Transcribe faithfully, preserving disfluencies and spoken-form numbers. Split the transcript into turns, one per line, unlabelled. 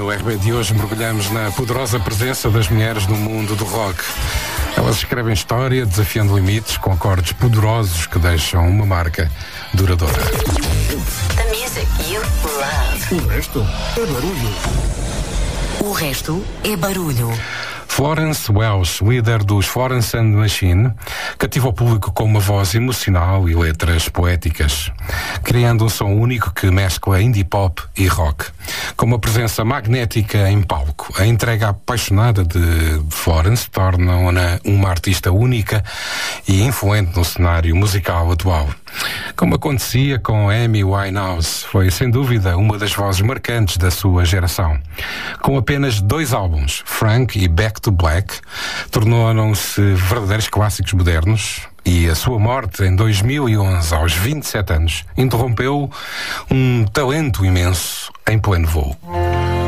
no R B de hoje mergulhamos na poderosa presença das mulheres no mundo do rock. Elas escrevem história, desafiando limites com acordes poderosos que deixam uma marca duradoura.
The music you love.
O resto é barulho.
O resto é barulho.
Florence Welch, líder dos Florence and the Machine, cativa o público com uma voz emocional e letras poéticas, criando um som único que mescla indie pop e rock. Com uma presença magnética em palco, a entrega apaixonada de Florence torna-na uma artista única e influente no cenário musical atual. Como acontecia com Amy Winehouse, foi sem dúvida uma das vozes marcantes da sua geração. Com apenas dois álbuns, Frank e Back to Black, tornaram-se verdadeiros clássicos modernos, e a sua morte em dois mil e onze, aos vinte e sete anos, interrompeu um talento imenso em pleno voo.